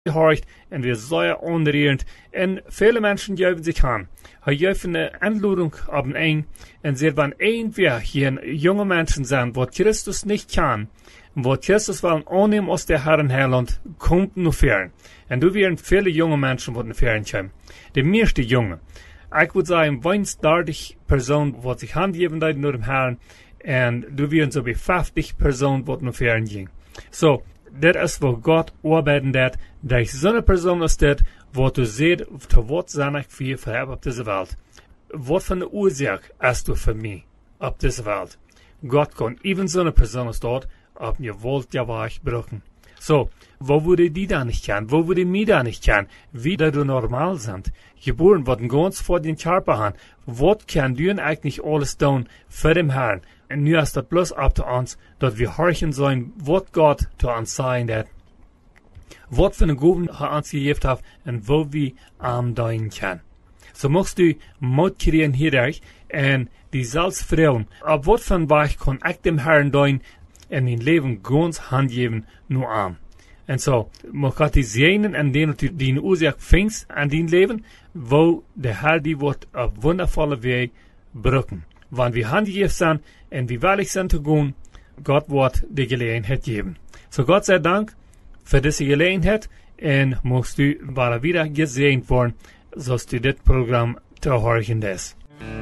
horcht en weer zeer onrierend. En vele mensen juichen zich aan. Hij juichen een aanloering op een en ze van één weer hier jonge mensen zijn, wat Christus niet kan. Wat Christus wil aannemen als de Herren Heiland, komt nu fern. En du werden vele jonge mensen wat nu fern komen. De meeste jonge. Ik würde sagen, weinstartig Person, wat zich handgeven dat nur dem Herrn, en du werden so wie 50 Personen, wat nu fern ging. So, dat is wat God arbeiten dat, dat zo'n persoon is dat, wat du ziet, te wat zijn ik voor je verheb op deze wereld. Wat voor een oorzaak is du voor mij op deze wereld? God kan even zo'n persoon als dat, op je wilt ja waar gebruiken. So, wo würde die da nicht kennen? Wo würde mich da nicht kennen? Wie da du normal sind. Geboren worden ganz vor den Körper haben. Was kann du eigentlich alles tun für den Herrn? Und nu ist das bloß ab zu uns, dass wir horchen sollen, was Gott zu uns sagen hat. Was für eine Gaben er uns gegeben hat und wo wir am deinen können. So musst du Mut kriegen hierdurch und die Salzfrauen. Ab was für ein Weg kann ich dem Herrn dein en mijn leven ganz handgeven nu aan. En zo, mag God die zegenen en die oorzaak vindt aan die leven, wo de Herr die wordt op wondervolle weg brukken. Want we handgeven zijn en we willig zijn te gaan, God wordt de gelegenheid geven. So God sei Dank voor deze gelegenheid en mocht u bara wieder gezegend worden, zoals u dit programma te horen is.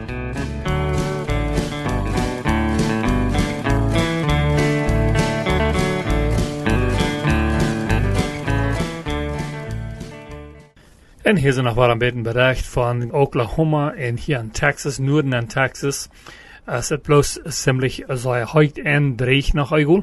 En hier zijn nog wel een beetje bericht van Oklahoma en hier in Texas, Norden in Texas. Es ist bloß ziemlich so heute en dreig nach Eigel.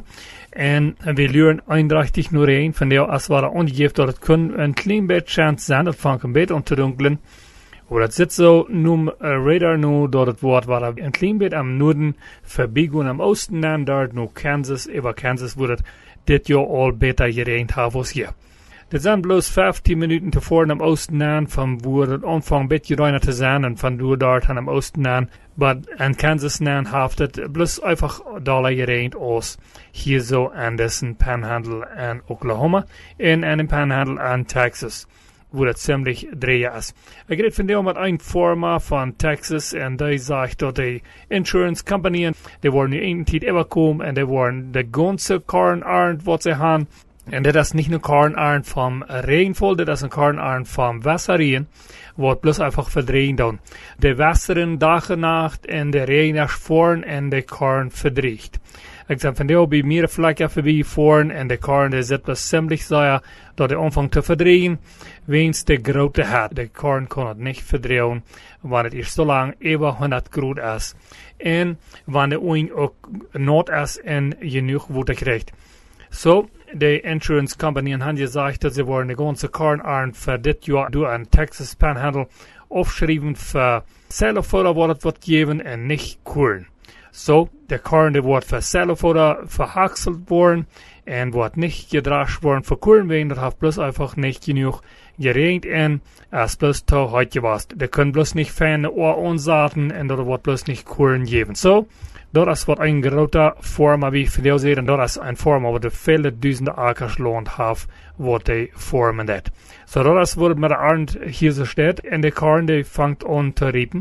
En we leren eindeutig nur een van der, als we ongegeben dat het kan een klein beetje chance zijn, dat vangt een beetje om te dunkelen. Maar het zit zo, nu radar nu, dat het woord waar een klein beetje am Norden voorbij gaan am Osten aan, daar nu Kansas, over Kansas wordt het dit jaar al beter geregend hebben als hier. Dat zijn bloos 15 minuten tevoren am Osten aan, van waar het aanvang een beetje reiner te zijn, en van door daar aan am Osten aan. Maar in Kansas aan heeft het bloos einfach dollar geregend als hier zo aan dessen Panhandle en Oklahoma, en aan een Panhandle aan Texas, waar het ziemlich draaien is. Ik reed vandaag met een firma van Texas, en die zegt dat de insurance company, die worden nu een tijd overkomen, en die worden de ganze karren wat ze hebben. En dat is niet een karren van regenval, dat is een karren van wasserregen, wat plus einfach verdrehen dan. De wasseren dag en nacht en de regen is voren en de karren verdriegt. Ik ben vandaag bij meer vlakken voorbij voren en de karren die zit plus ziemlich saai dat de aanvang te verdrehen, weens de grote hat. De karren kan het niet verdrehen, want het is zo lang over 100 graden is. En wanneer de oing ook nat is en genoeg water krijgt. So, de insurance company haben gesagt, dass sie wollen die ganze Karren für dit Jahr durch ein Texas Panhandle aufschreiben für Zellerfutter, was es wird geben und nicht Kuren. So, der Karren, die wird für Zellerfutter verhackselt worden und wird nicht gedrascht worden für Kuren, wegen das hat bloß einfach nicht genug geregnet und es bloß zu heute gewasst. Die können bloß nicht feine Ohr ansaaten und das wird bloß nicht Kuren geben. So, dat is wat een grote vorm, wie veel zeggen, dat is een vorm waar de vele duizenden acres land heeft, wat die vormen dat. So, dat is wat met de arend hier zo staat, en de karren die vangt aan te riepen.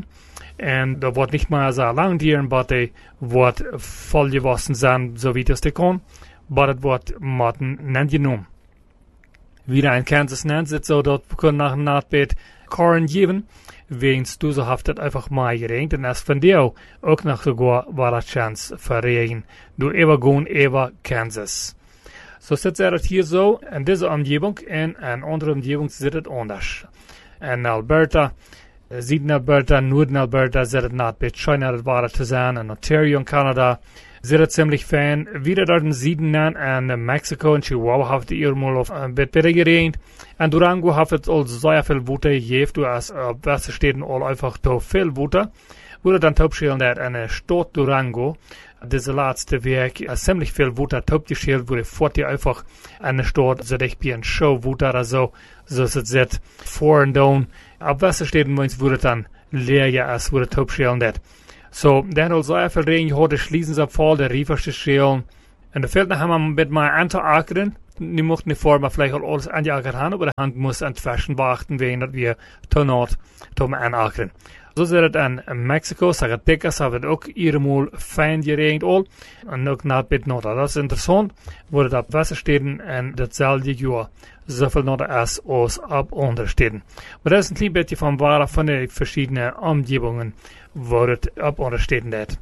En dat wordt niet meer zo lang dieren, maar die wordt volgewassen zijn, zo wie het kan, maar het wordt matten niet genomen. Wieder in Kansas nennt het zo, dat we kunnen nach een nachtbed karren geven. Wegens du so haft het einfach mal geregnet und als von dir auch noch sogar war das Chance für Regen. Du übergehen über Kansas. So sitzt er hier so in dieser Umgebung und in anderer Umgebung sieht es anders. In Alberta, Süden Alberta, Norden Alberta sieht es nicht bisschen schöner, das war zu sein. In Ontario in Kanada sieht es ziemlich fein. Wieder dort in Süden in Mexiko und Chihuahua haft ihr mal auf ein bisschen besser geregnet. En Durango heeft het al zeer veel water gegeven, du als beste steden al einfach te veel water. Wurde dann topschelen dat in de stad Durango, deze laatste week, ziemlich veel water topgeschelt, wurde fort je einfach in de stad, so dicht bij een show water oder so es zit, voor en down. Op beste steden wurde dann leer je als wurde topschelen dat. So, dan al zeer veel regen gehad, de schließen ze op vol, de rieverste schelen. En de velden hebben we met maar aantal akeren, nu mocht niet voor, maar vielleicht al alles aanjagen gaan, aber de hand muss aan het versen wachten, wegen dat we te nood te aanakeren. Zo zit het in Mexico, Zacatecas, hebben we het ook eenmaal fijn geregend al. En ook na het bed nood. Dat is interessant, wordt het op Wassersteden en datzelfde jaar zoveel nood is als op andere steden. Maar dat is een klein beetje van waar van de verschillende omgevingen waar het op andere steden deed.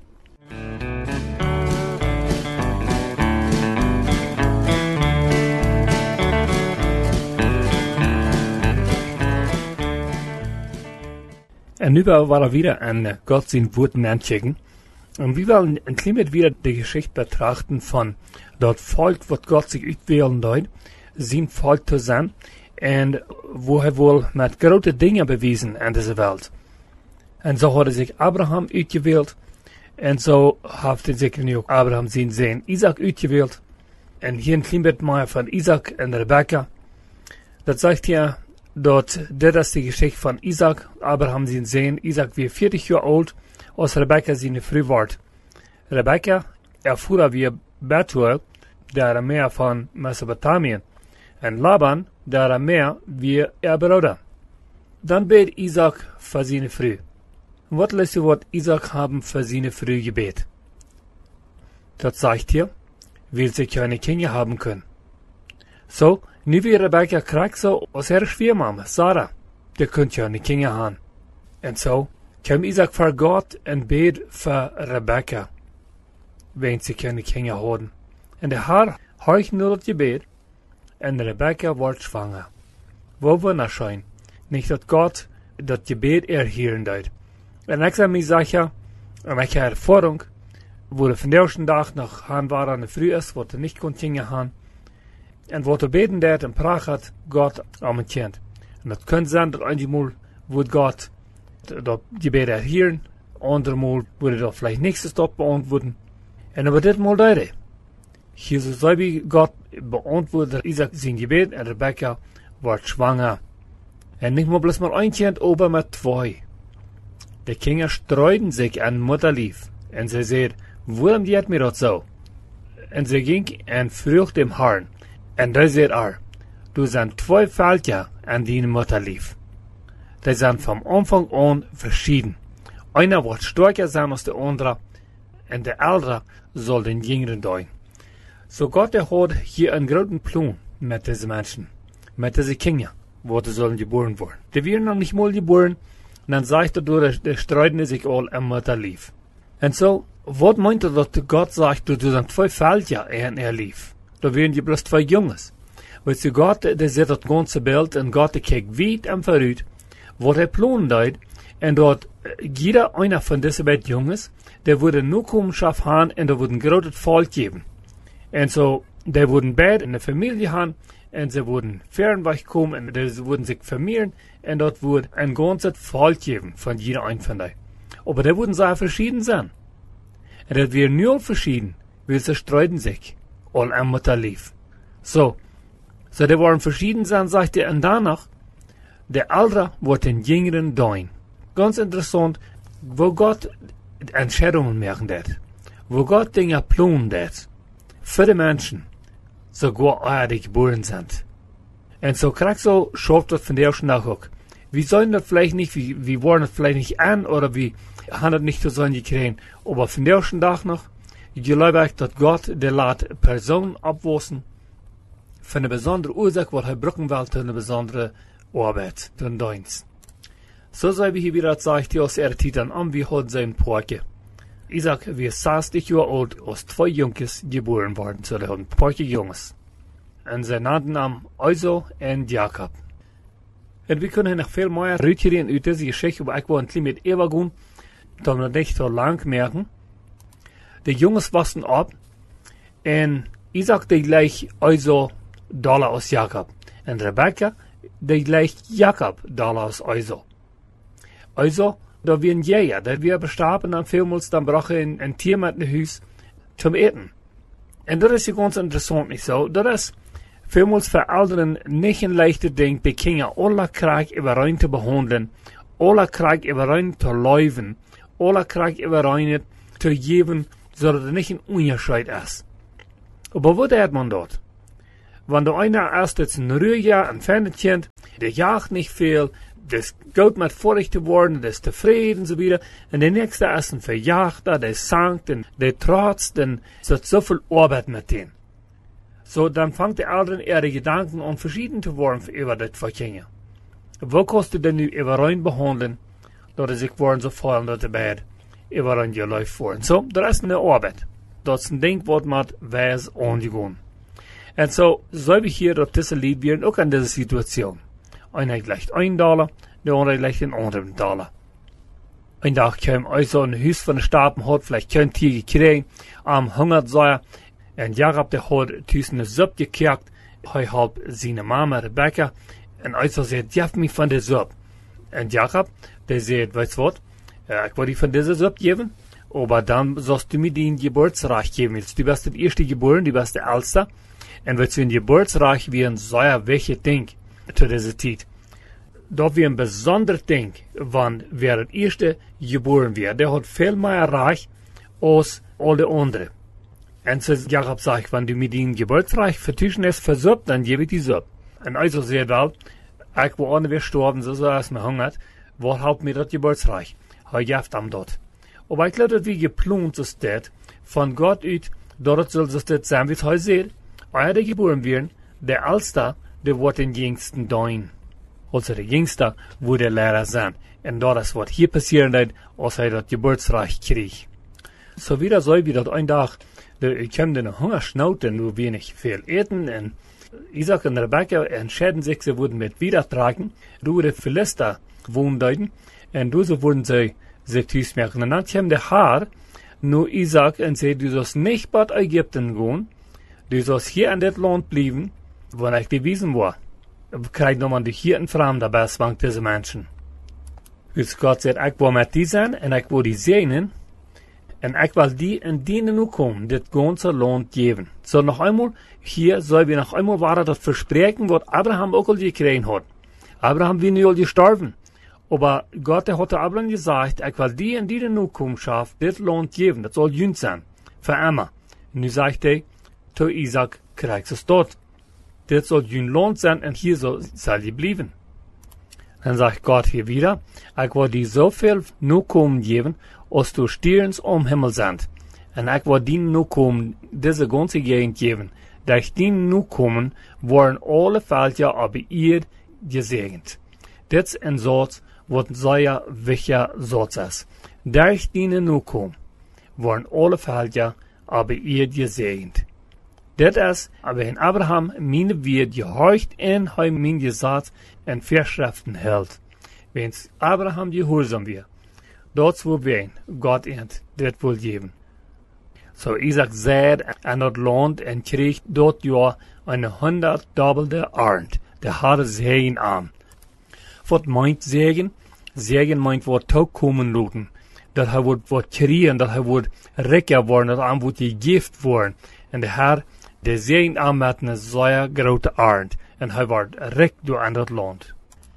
En nu wollen wir wieder an Gott sein Wort nachchecken. Und wir wollen ein klein wieder die Geschichte betrachten von dort Volk, was Gott sich auswählen dort, sein Volk zu sein, und wo er wohl mit großen Dingen bewiesen in dieser Welt. Und so hat er sich Abraham ausgewählt, und so hat er sich nu auch Abraham sein Sohn Isaac ausgewählt. Und hier ein klein bisschen mehr von Isaac und Rebekka. Das sagt hier, das ist die Geschichte von Isaac. Abraham sein Sohn. Isaac war 40 Jahre alt, als Rebekka seine Frau ward. Rebekka erfuhr wie Bethuel, der Aramäer von Mesopotamien, und Laban, der Aramäer wie ihr Bruder. Dann bet Isaac für seine Frau. Und was lässt du, was Isaac haben für seine Frau gebet? Das sagt hier, will sie keine Kinder haben können. So, nu wie Rebekka krijgt zo als haar schwiegermama, Sarah, die kunt ja niet Kinder haben. En zo kwam Isaac voor God en bed voor Rebekka, wenn sie keine Kinder hadden. En de Herr horcht nur dat gebed, en Rebekka wordt schwanger. Wo wunderschön, nicht dat Gott dat gebed erhören deed. En ik zei mij zeggen, en ik heb Erfahrung, wo de van de eerste dag nog aan war aan de Früh is, wat niet kon Kinder haben. En wat er beten deed en praat had, God aan het kind. En dat kan zijn dat eenmaal wordt God dat gebed erhören, andermaal wordt dat vielleicht nächstes tot beantwoorden. En aber dit mal deed hij. Hier so wie God beantwoordt Isaac zijn gebed en Rebekka wordt schwanger. En niet maar bloß maar een kind, aber met twee. De kinderen streuten zich aan Mutterlief. En ze zei, waarom deed mir dat zo? En ze ging en vroeg dem Herrn. En daar zei du zijn twee Völker an die Mutterlief. Die zijn van Anfang an verschieden. Einer wordt stärker sein als der andere, en de andere soll den jüngeren doen. So Gott hat hier einen großen Plan mit diesen Menschen, mit diesen Kindern, wo die sollen geboren worden. Die werden noch nicht mal geboren, und dann sagt er, die streiten sich all am Mutterlief. Und so, was meint er, dass Gott sagt, du sind zwei Völker in lief? Da werden die bloß zwei Junges. Weil zu Gott, der sieht das ganze Bild, und Gott, der kijkt weit am Verrüht, was er planen deed, und dort jeder einer von diesen beiden Junges, der würde nur Kommenschaft haben, und der würde ein großes Volk geben. Und so, die würden beide in der Familie haben, und sie würden fernweg kommen, und sie würden sich vermehren, und dort würde ein ganzes Volk geben, von jeder einen von denen. Aber die würden sehr verschieden sein. Und das wäre nur verschieden, weil sie streiten sich, all am Mutterlief. So die waren verschieden sein, sagt er, und danach, der Ältere wird den Jüngeren dein. Ganz interessant, wo Gott Entscheidungen machen wird, wo Gott Dinge planen wird, für die Menschen, sogar die geboren sind. Und so kriegt so, schaut das von der ersten Tag auch. Wir sollen das vielleicht nicht, wir wollen das vielleicht nicht an, oder wir haben das nicht so sollen gekriegt, aber von der ersten Tag noch, ich glaube, dass Gott, der lässt Personen abwässen, für eine besondere Ursache, was er brücken will, für eine besondere Arbeit, für den Dienst. So sei wie hier wieder sagt, als Titan an, wie hat sein Porke. Isaac, wie 60 Jahre alt, als zwei Jungs geboren worden, so der hat Porke Jungs. Und sie nannten am Esau und Jakob. Und wir können noch viel mehr rütteln über diese Geschichte, aber ich will ein bisschen mit übergehen, da wir nicht so lang merken. Die Jungs wachsen ab, und Isaac, der gleich Esau Dollar aus Jakob. Und Rebekka, der gleich Jakob Dollar aus Esau. Also, da wir ein Jäger, der wir bestarben, dann vielmals, dann brach er ein Tier mit dem Haus zum Eten. Und das ist ja ganz interessant, nicht so. Das ist vielmals für Eltern nicht ein leichter Ding, die Kinder alle Krieg überein zu behandeln, alle Krieg überein zu läufen, alle Krieg überein zu geben, so dass es nicht ein Unterschied ist. Aber wo hat man dort? wenn du einer erst jetzt ein Rührjahr entfernt kennt, der jagt nicht viel, das geht mit vorig zu worden, der ist zufrieden und so wieder. Und der nächste ist ein Verjagter, der sankt, der trotzt, und es hat so viel Arbeit mit denen. So, dann fängt der Eltern ihre Gedanken an verschieden zu werden über das Verkehr. Wo kannst du denn nu über rein behandeln, dass er sich worden so fallen, dass er bad über rein geläuft worden. So, das ist eine Arbeit. Das ist ein Ding, was man weiß angegangen. Und so, soll ich hier auf diese Lied werden, auch an dieser Situation. Einer gleicht $1, der andere gleicht den anderen $1. Ein Tag kam also ein Haus von den Staaten, hat vielleicht kein Tier gekriegt, am Hunger sei, und Jakob, der hat tussen eine Suppe gekriegt, er hat seine Mama Rebecca, und also sagt, gib mich von der Suppe. Und Jakob, der sagt, weißt du was, ich will dir von dieser Suppe geben, aber dann sollst du mir den Geburtsreich geben. Du bist der erste geboren, du bist der Älteste, und willst du ein Geburtsreich wie ein sehr welches Ding zu dieser Zeit. Da wir ein besonderes Ding, wann wer der erste geboren wird, der hat viel mehr Reich als alle anderen. Und so Jakob sagt, wenn du mir den Geburtsreich vertischen hast, versucht, dann gebe ich die Suppe. Und also sehr wel, ich war ohne wir sterben, so als mir hungert, wo halt mir das Geburtsreich? Er gibt am dort. Aber ich glaube, dass wir geplant ist das, von Gott uit, dort soll es das sein, wie es heute sieht. Er der geboren werden, der Älteste, der wird den Jüngsten dein. Also der Jüngste, wo der Lehrer sein. Und das ist, was hier passieren wird, als er das Geburtsreich kriegt. So wieder soll wie das ein Tag, ich komme den Hungersnot, und nur wenig viel eten, und Isaac und Rebecca entscheiden sich, sie würden mit wieder tragen, du der Philister wohnen dort, und du so würden sie sich tüß merken. Und dann kam der Herr, nur Isaac, und sie, du sollst nicht bei Ägypten gehen, du sollst hier in das Land bleiben, wo ich gewesen war. Krieg nochmal hier in Fremder bei zwang diese Menschen. Dus Gott sagt, ich will mit die sein, und ich will die segnen, und ich will die in denen nu kommen, das ganze Land geben. So noch einmal, hier soll wir noch einmal wahr das Versprechen, was Abraham auch gekriegt hat. Abraham will nicht gestorben. Aber Gott hat Abraham gesagt, ich will die in denen nu kommen, schaff, das Land geben, das soll jünd sein. Für immer. Und nu sagt er, zu Isaac kriegst es dort. Das soll jünd Land sein, und hier soll die bleiben. Dann sagt Gott hier wieder, ich will dir so viel Nachkommen geben, als du Stierens am Himmel sind. Und ich will dir Nachkommen diese ganze Gegend geben. Durch die Nachkommen worden alle Völker aber ihr gesegnet. Das ist ein Satz, was sehr wichtiger Satz ist. Durch die Nachkommen worden alle Völker aber ihr gesegnet. Dat is, wenn Abraham meine Wert gehorcht en hij mijn gezag en Verschriften hält. Wenn's Abraham gehorsam wird, dort wo wen Gott end, dat will geben. So Isaac säd an dat Land en kreeg dort ja eine 100-doppelte Arnd. Der hatte Segen an. Wat meint Segen? Segen meint wat toekommen laten. Dat hij wordt wat kriegen, dat hij wordt rijker worden, dat hij wordt gegift worden. En de Herr, der Segen an met een zeer grote Arnd. En hij wordt rijk door aan dat land.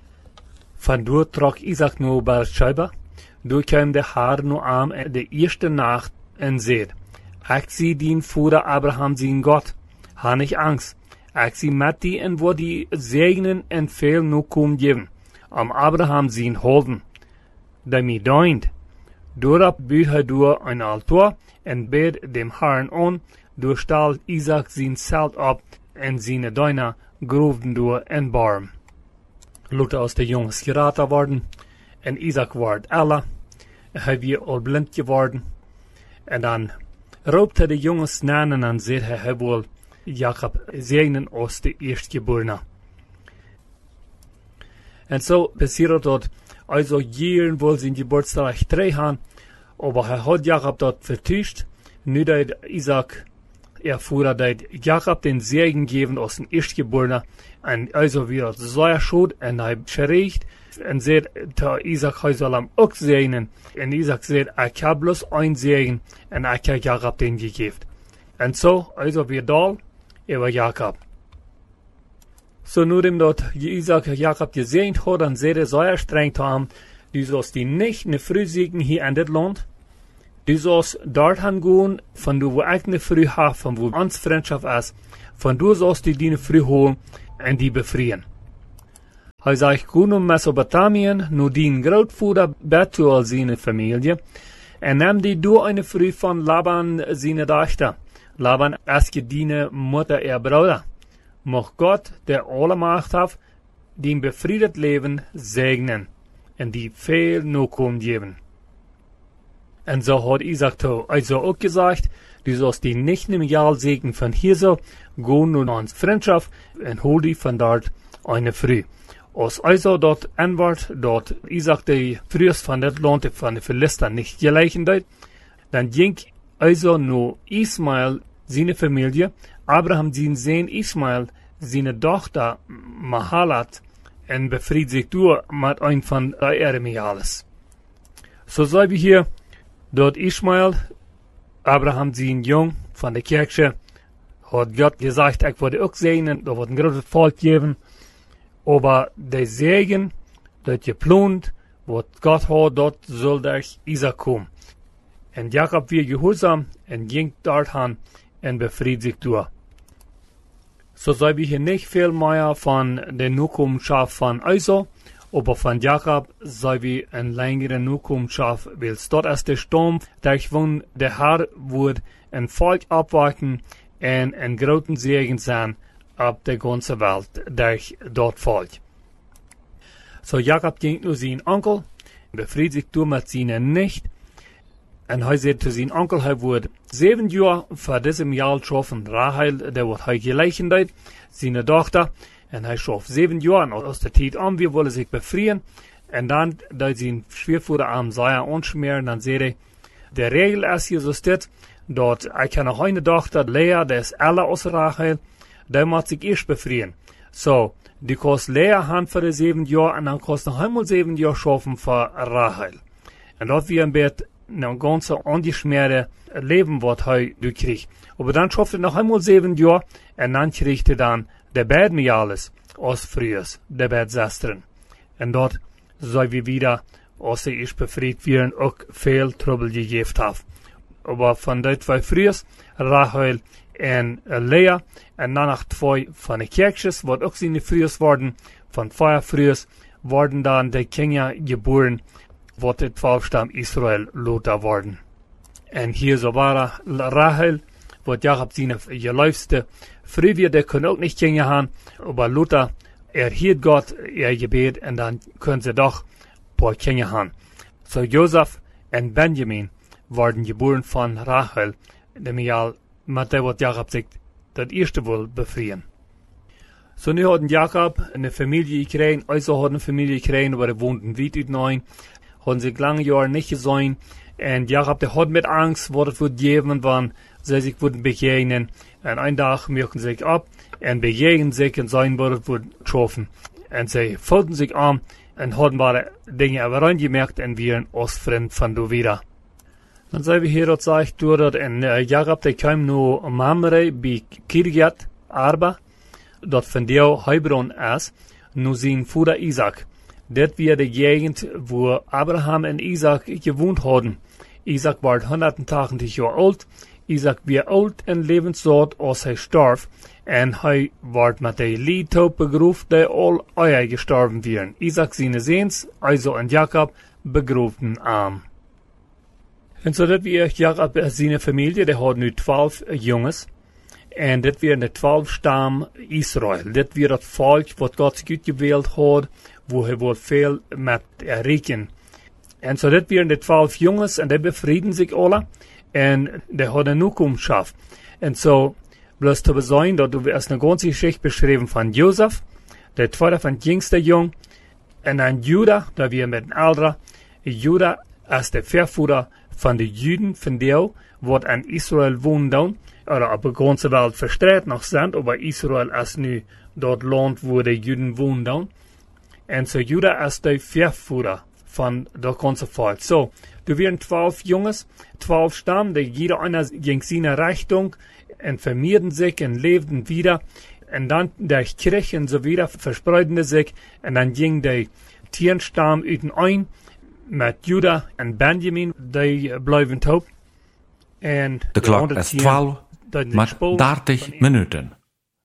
Van door trok Isaac nu bij Beersheba. Door kwam de Herr nu aan de eerste nacht en zei, ik zie dien Vater Abraham zijn God. Ha niet angst. Ik zie met die en wordt die zegenen en veel nu komen geven. Am Abraham zijn holden. Dat mij deint. Doorop buurt hij door een altaar en bid dem Herrn aan. Door stal Isaac zijn zelt op en zijn duina groefden door en barm. Lukte aus de jongens geraten worden en Isaac werd alle. Hij weer al blind geworden. En dan roept de jongens na en dan zegt hij wil Jacob zegenen als de eerstgeborene. En zo passiert dat also jaren wil zijn Geburtstag treffen, aber hij had Jacob dat vertuscht. Nu dat Isaac erfuhr, dat Jacob den Segen geben als een eerstgeborene. En also weer sehr schuld en hij schreeuwt en zegt dat Isaac hij zal hem ook zegenen. En Isaac zegt, ik heb bloß een Segen en ik heb Jacob den gegeven. En zo, also weer dal über Jacob. So nu dem dat Isaac Jacob gesegnet hat, dan zegt hij sehr streng zu ihm, du sollst die nicht ne früh siegen hier in dit land. Du sollst dort hingehen, von wo ich ne früh habe, von wo uns Freundschaft ist, Van du sollst die dienen früh holen en die befrieren. Hij zag goed Mesopotamien, nu dien grootvader Bethuel zijn familie, en nam die door een vrouw van Laban zijn dochter. Laban asked diene moeder Bruder. Mocht God, der alle Macht heeft, die befriedet leven segnen, en die veel nakomen geven. En zo had Isaac toe, also ook gezegd, du sollst die nicht im Jahr segnen von hier so, go nun ans Freundschaft, en hol die von dort eine Früh. Als also dort antwoord, dort Isaac die Frühs von dat Land von den Philister nicht gleichen deut, dann ging also nur Ismael, seine Familie, Abraham sein Sohn Ismael, seine Tochter Mahalat, en befried sich durch mit ein von der Eremiales. So sei wir hier, dort Ismael, Abraham sein Jung von der Kirche, hat Gott gesagt, ich werde auch segnen, da wird ein großes Volk geben, aber der Segen, das geplant, was Gott hat, dort soll durch Isaac kommen. Und Jakob wird gehorsam und ging dorthin und befried sich durch. So sei wir hier nicht viel mehr von der Nachkommenschaft von Esau, aber von Jakob sei wir eine längere Nachkommenschaft, weil dort ist der Sturm, durch won der Herr wird ein Volk abwarten und ein großen Segen sein auf der ganzen Welt durch dort Volk. So Jakob ging nur seinen Onkel, befried sich durch mit seinen nicht, und er sagt zu seinem Onkel, er wird 7 Jahre vor diesem Jahr schaffen, Rahel, der wird er geleichendet, seine Tochter, und er schafft 7 Jahre, aus der Zeit an, wir wollen sich befreien, und dann, da sie ihn Schwerfutter am Seier anschmieren, dann sagt er, der Regel ist hier so steht, dort, ich kann noch eine Tochter, Lea, der ist alle aus Rahel, der muss sich erst befreien. So, die kannst Lea haben für die 7 Jahre, und dann kannst du noch einmal 7 Jahre schaffen für Rahel. Und dort wir ein Bett, ein ganz angeschmierte Leben, was er kriegt. Aber dann schafft er noch einmal 7 Jahre, und dann kriegt er dann der beiden alles aus frühers, der beiden Schwestern. Und dort soll wir wieder, als er ist befreit werden, auch viel Trouble gegeben haben. Aber von den 2 frühers, Rahel und Lea, und dann noch 2 von den Kirches, was auch seine frühers worden, von 4 frühers, wurden dann die Kinder geboren, wat het 12-stam Israel Lothar worden. En hier so war Rahel, wat Jakob seine geläufste, früher, der kann auch nicht Kinder haben, aber Lothar, hielt Gott, Gebet, und dann können sie doch ein paar Kinder haben. So Josef und Benjamin wurden geboren von Rahel, dem Jahr, mit der wat Jakob sich das erste wohl befreien. So nu hat Jakob eine Familie gekriegt, also hat eine Familie gekriegt, aber er wohnt in Wied neun, haben sich lange Jahre nicht gesehen. Und Jakob, der hat mit Angst, was es wird geben, wann sie sich würden begegnen. Und einen Tag merken sie sich ab und begegnen sich und sagen, was es wird schaffen. Und sie folgten sich an und haben bare Dinge aber reingemerkt und wir als Freund von du wieder. Dann sehen wir hier, das sagt, dass Jakob, der kam nur Mamre bei Kirjat Arba, dort von der Hebron ist, nur sein Vater Isaac. Das war die Gegend, wo Abraham und Isaac gewohnt hatten. Isaac war 180 Jahre alt. Isaac war alt und lebensdort, als er starb. Und er war mit der Liedtaub begraben, die all Eier gestorben wären. Isaac seine Sehns, also und Jakob, begrubten arm. Und so das war Jakob seine Familie, der hat nu 12 Jungs. Und das war der 12-Stamm Israel. Das war das Volk, was Gott gut gewählt hat, wo er wohl viel mit erreichen. Und so das waren die 12 Jungs, und die befrieden sich alle, und die hat eine Nachkommenschaft. Und so, bloß zu besagen, da du wirst eine ganze Geschichte beschrieben von Josef, der zweite von jüngster Jung, und dann Judah, da wir mit dem Alter, Judah ist der Verführer von den Juden, von der, was an Israel wohnen, oder auf der ganzen Welt verstreut noch sind, aber Israel ist nu dort Land, wo die Juden wohnen. Und so Judah ist der Verführer von der ganzen Volk. So, du werden 12 Jungs, 12 Stamm, die jeder einer ging seine Richtung und vermehrten sich und lebten wieder. Und dann der Kirche und so wieder verspreiten sich. Und dann ging der 10 Stamm ein mit Judah und Benjamin, die bleiben taub. En de klok is 12 met 30 minuten.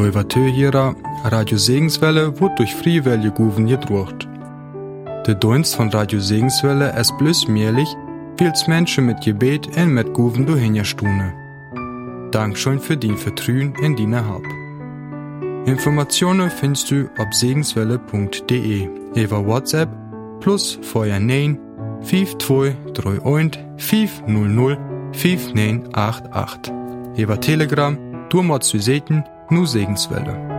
Neuwer Töhierer, Radio Segenswelle wird durch Friewelle Guven gedruckt. Der Dienst von Radio Segenswelle ist bloß möglich, weil's Menschen mit Gebet und mit Guven durchhingerstune. Dankeschön für dein Vertrauen in deine Hab. Informationen findest du auf segenswelle.de über WhatsApp plus vorher 9 5231 500 5988. Über Telegram, du mal zu sehen, nur Segenswelle.